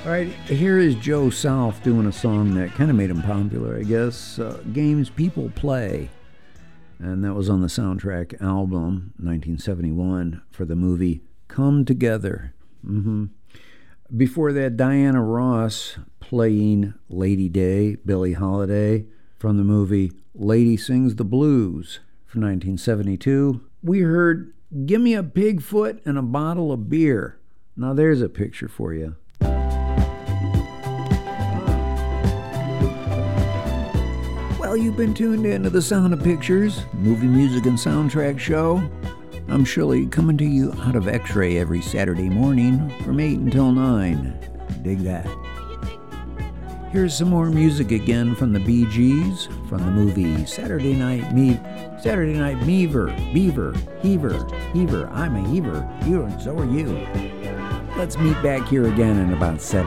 All right, here is Joe South doing a song that kind of made him popular, I guess. Games People Play. And that was on the soundtrack album, 1971, for the movie Come Together. Before that, Diana Ross playing Lady Day, Billie Holiday, from the movie Lady Sings the Blues from 1972. We heard Gimme a Bigfoot and a Bottle of Beer. Now there's a picture for you. Well, you've been tuned in to the Sound of Pictures, movie, music, and soundtrack show. I'm Shirley, coming to you out of X-Ray every Saturday morning from 8 until 9. Dig that. Here's some more music again from the Bee Gees, from the movie Saturday Night Beaver, Heaver, I'm a heaver, you and so are you. Let's meet back here again in about 7